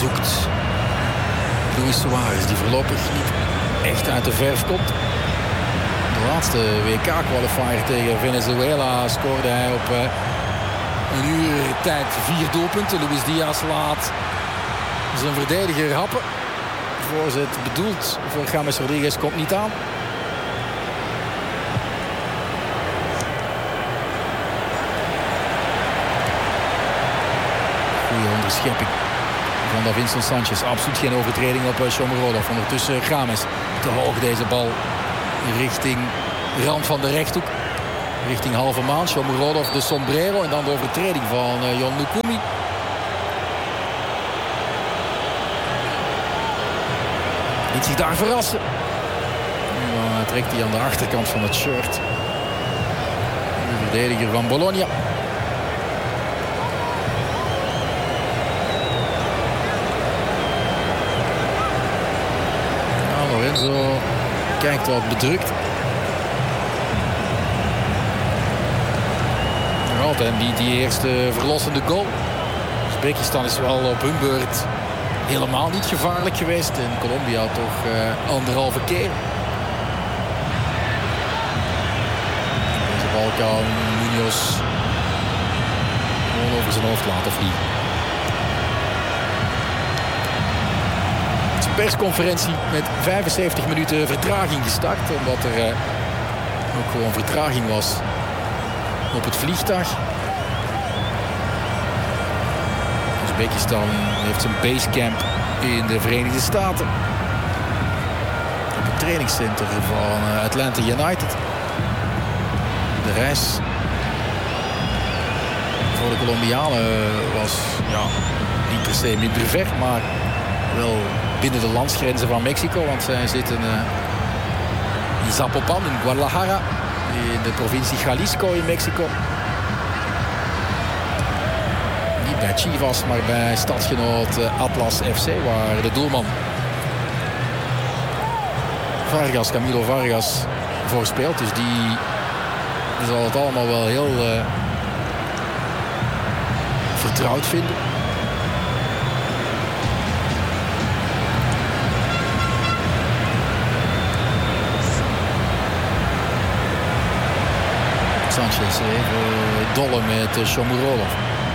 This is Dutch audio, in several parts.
zoekt Luis Suarez, die voorlopig niet echt uit de verf komt. De laatste WK-qualifier tegen Venezuela scoorde hij op een uur tijd 4 doelpunten. Luis Diaz laat zijn verdediger happen. Voorzet bedoeld voor James Rodriguez komt niet aan. Goede onderschepping van Davinson Sanchez. Absoluut geen overtreding op Shomurodov. Ondertussen James te hoog deze bal richting rand van de rechthoek. Richting halve maan. Shomurodov de sombrero en dan de overtreding van Jon Lukumi. Liet zich daar verrassen. En dan trekt hij aan de achterkant van het shirt. De verdediger van Bologna. Ja, Lorenzo kijkt wat bedrukt. Nog altijd die eerste verlossende goal. Uzbekistan is wel op hun beurt helemaal niet gevaarlijk geweest. En Colombia toch anderhalve keer. Deze bal kan Munoz gewoon over zijn hoofd laten vliegen. Het is een persconferentie met 75 minuten vertraging gestart. Omdat er ook gewoon vertraging was op het vliegtuig. Uzbekistan heeft zijn basecamp in de Verenigde Staten. Op het trainingscentrum van Atlanta United. De reis voor de Colombianen was niet per se minder ver, maar wel binnen de landsgrenzen van Mexico. Want zij zitten in Zapopan, in Guadalajara, in de provincie Jalisco in Mexico. Bij Chivas, maar bij stadsgenoot Atlas FC, waar de doelman Vargas, Camilo Vargas, voor speelt. Dus die zal het allemaal wel heel vertrouwd vinden. Sanchez even dolle met Shomurodov.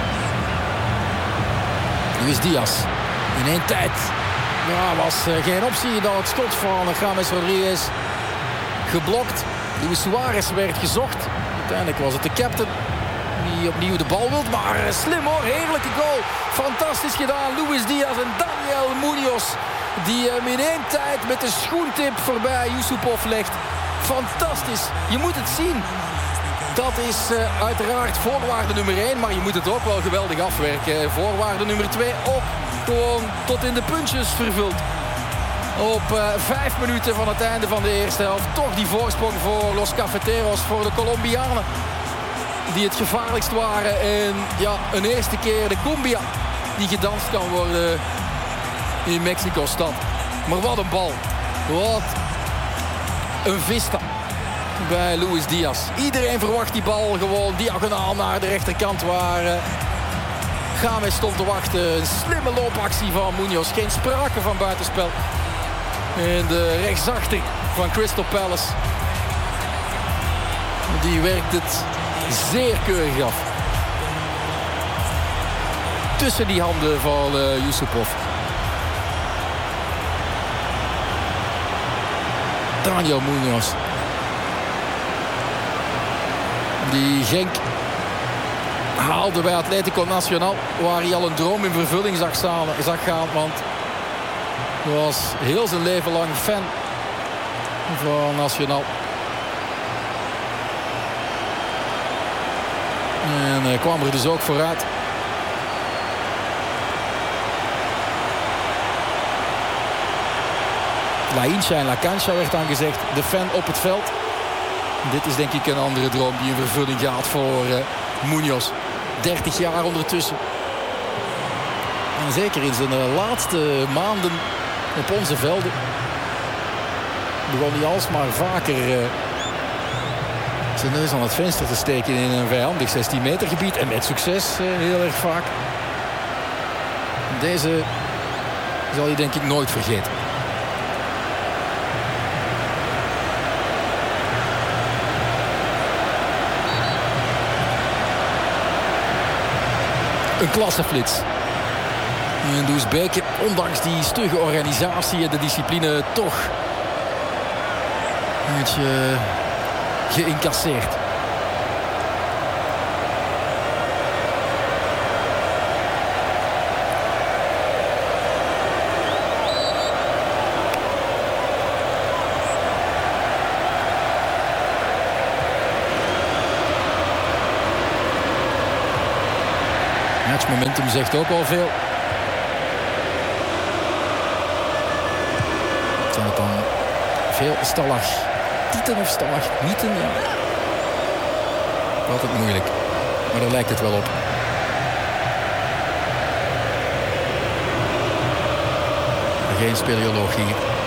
Luis Diaz in één tijd. Ja, was geen optie dan het schot van James Rodriguez geblokt. Luis Suarez werd gezocht. Uiteindelijk was het de captain die opnieuw de bal wil. Maar slim hoor, heerlijke goal. Fantastisch gedaan. Luis Diaz en Daniel Munoz die hem in één tijd met de schoentip voorbij Yusupov legt. Fantastisch. Je moet het zien. Dat is uiteraard voorwaarde nummer 1. Maar je moet het ook wel geweldig afwerken. Voorwaarde nummer 2 ook gewoon tot in de puntjes vervuld. Op 5 minuten van het einde van de eerste helft. Toch die voorsprong voor Los Cafeteros. Voor de Colombianen. Die het gevaarlijkst waren. En ja, een eerste keer de cumbia die gedanst kan worden in Mexico-stad. Maar wat een bal. Wat een vista bij Luis Diaz. Iedereen verwacht die bal gewoon diagonaal naar de rechterkant waar James stond te wachten. Een slimme loopactie van Munoz. Geen sprake van buitenspel. En de rechtsachter van Crystal Palace. Die werkt het zeer keurig af. Tussen die handen van Yusupov. Daniel Munoz. Die Genk haalde bij Atletico Nacional. Waar hij al een droom in vervulling zag gaan. Want hij was heel zijn leven lang fan van Nacional. En kwam er dus ook vooruit. La hincha en la cancha werd dan gezegd. De fan op het veld. Dit is denk ik een andere droom die in vervulling gaat voor Munoz. 30 jaar ondertussen. En zeker in zijn laatste maanden op onze velden begon hij alsmaar vaker zijn neus aan het venster te steken in een vijandig 16 meter gebied. En met succes heel erg vaak. Deze zal hij denk ik nooit vergeten. Een klasseflits. En Doesbeke, ondanks die stugge organisatie en de discipline, toch een beetje geïncasseerd. Matchmomentum zegt ook al veel. Zijn het dan veel stalagmieten of stalagmieten? Ja. Altijd moeilijk. Maar daar lijkt het wel op. Geen speleoloog hier.